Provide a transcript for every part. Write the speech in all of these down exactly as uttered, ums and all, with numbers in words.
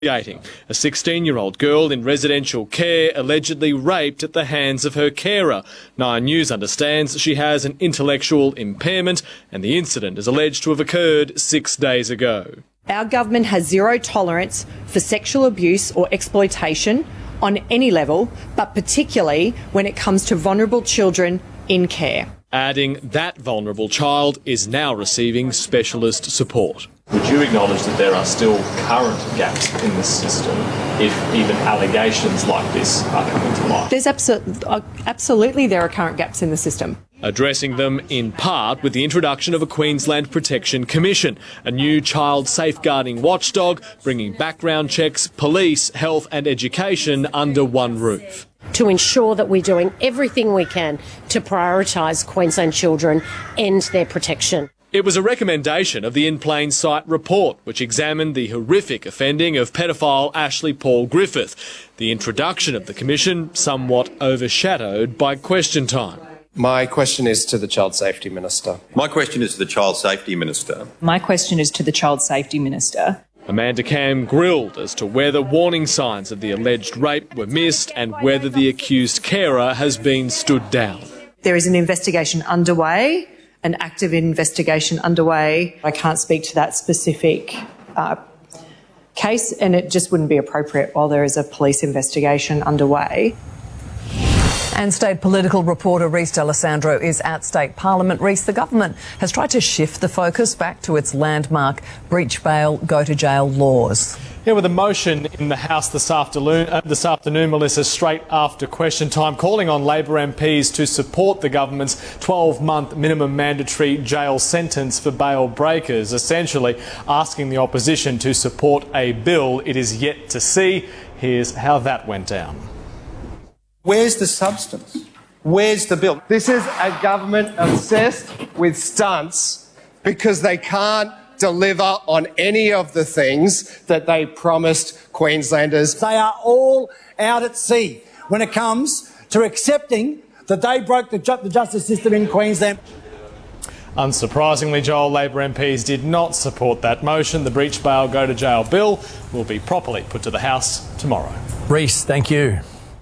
A sixteen-year-old girl in residential care allegedly raped at the hands of her carer. Nine News understands she has an intellectual impairment and the incident is alleged to have occurred six days ago. Our government has zero tolerance for sexual abuse or exploitation on any level, but particularly when it comes to vulnerable children in care. Adding that vulnerable child is now receiving specialist support. Would you acknowledge that there are still current gaps in the system if even allegations like this are coming to light? There's absolutely, uh, absolutely there are current gaps in the system. Addressing them in part with the introduction of a Queensland Protection Commission, a new child safeguarding watchdog, bringing background checks, police, health and education under one roof. To ensure that we're doing everything we can to prioritise Queensland children and their protection. It was a recommendation of the In Plain Sight report, which examined the horrific offending of pedophile Ashley Paul Griffith. The introduction of the commission somewhat overshadowed by Question Time. My question is to the Child Safety Minister. My question is to the Child Safety Minister. My question is to the Child Safety Minister. Amanda Cam grilled as to whether warning signs of the alleged rape were missed and whether the accused carer has been stood down. There is an investigation underway, an active investigation underway. I can't speak to that specific uh, case, and it just wouldn't be appropriate while there is a police investigation underway. And state political reporter Reece D'Alessandro is at State Parliament. Reece, the government has tried to shift the focus back to its landmark breach bail, go to jail laws. Yeah, with a motion in the House this afternoon, uh, this afternoon, Melissa, straight after Question Time, calling on Labor M Ps to support the government's twelve-month minimum mandatory jail sentence for bail breakers, essentially asking the opposition to support a bill it is yet to see. Here's how that went down. Where's the substance? Where's the bill? This is a government obsessed with stunts because they can't deliver on any of the things that they promised Queenslanders. They are all out at sea when it comes to accepting that they broke the, ju- the justice system in Queensland. Unsurprisingly, Joel, Labor M Ps did not support that motion. The breach bail go to jail bill will be properly put to the House tomorrow. Reece, thank you.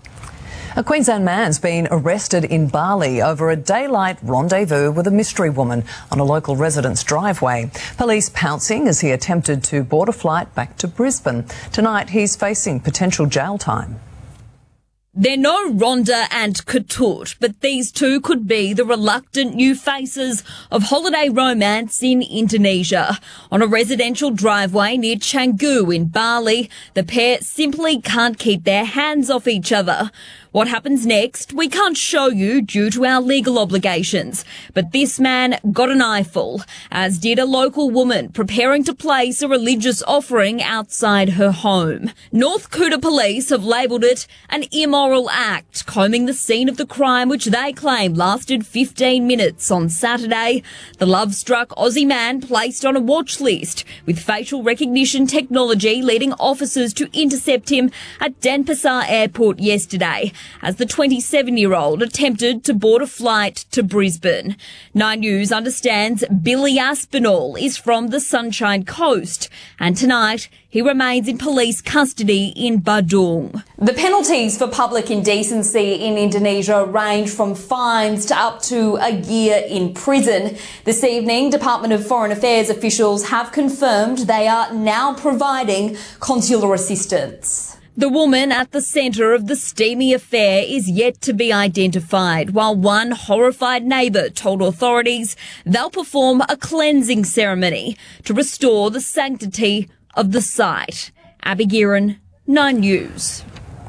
A Queensland man's been arrested in Bali over a daylight rendezvous with a mystery woman on a local resident's driveway. Police pouncing as he attempted to board a flight back to Brisbane. Tonight he's facing potential jail time. They're no Rhonda and Ketut, but these two could be the reluctant new faces of holiday romance in Indonesia. On a residential driveway near Canggu in Bali, the pair simply can't keep their hands off each other. What happens next, we can't show you due to our legal obligations. But this man got an eyeful, as did a local woman preparing to place a religious offering outside her home. North Kuta police have labelled it an immoral act, combing the scene of the crime, which they claim lasted fifteen minutes on Saturday. The love-struck Aussie man placed on a watch list, with facial recognition technology leading officers to intercept him at Denpasar Airport yesterday, as the twenty-seven-year-old attempted to board a flight to Brisbane. Nine News understands Billy Aspinall is from the Sunshine Coast, and tonight he remains in police custody in Badung. The penalties for public indecency in Indonesia range from fines to up to a year in prison. This evening, Department of Foreign Affairs officials have confirmed they are now providing consular assistance. The woman at the centre of the steamy affair is yet to be identified, while one horrified neighbour told authorities they'll perform a cleansing ceremony to restore the sanctity of the site. Abby Guerin, Nine News.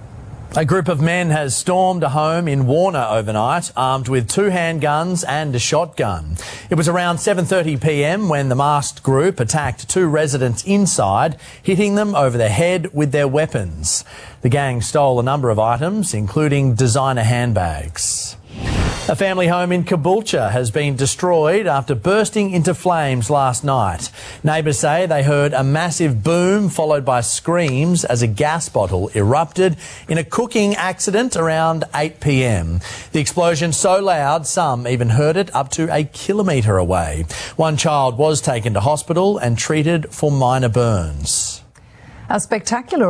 A group of men has stormed a home in Warner overnight, armed with two handguns and a shotgun. It was around seven thirty p m when the masked group attacked two residents inside, hitting them over the head with their weapons. The gang stole a number of items, including designer handbags. A family home in Caboolture has been destroyed after bursting into flames last night. Neighbours say they heard a massive boom followed by screams as a gas bottle erupted in a cooking accident around eight p m. The explosion so loud some even heard it up to a kilometre away. One child was taken to hospital and treated for minor burns. A spectacular